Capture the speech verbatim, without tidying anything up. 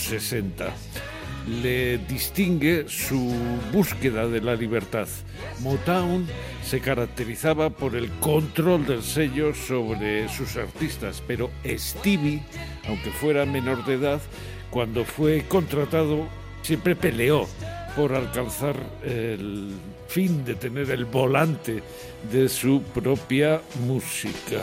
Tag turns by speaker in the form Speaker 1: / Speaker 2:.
Speaker 1: sesenta. Le distingue su búsqueda de la libertad. Motown se caracterizaba por el control del sello sobre sus artistas, pero Stevie, aunque fuera menor de edad, cuando fue contratado siempre peleó por alcanzar el fin de tener el volante de su propia música.